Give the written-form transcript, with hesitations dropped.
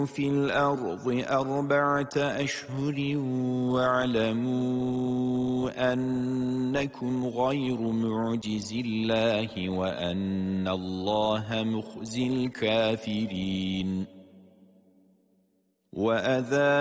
في الأرض 4 أشهر واعلموا أنكم غير معجز الله وأن الله مخزي الكافرين. وأذان